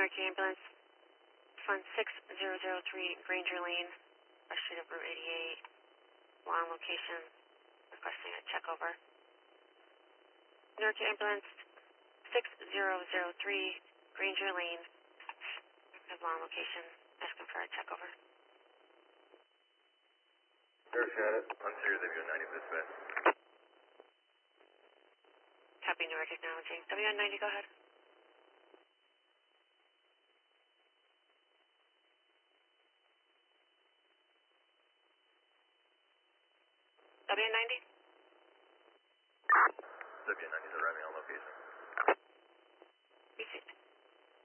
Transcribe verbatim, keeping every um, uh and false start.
Newark Ambulance, Fund six zero zero three, Granger Lane, West Street of Route eighty-eight, on location, requesting a check over. Newark Ambulance, six zero zero three, Granger Lane, on location, asking for a check over. Newark got it. On Sirius W N ninety, dispatch. Copy, Newark acknowledging. W N ninety, go ahead. W N ninety? W N ninety is arriving on location. Received.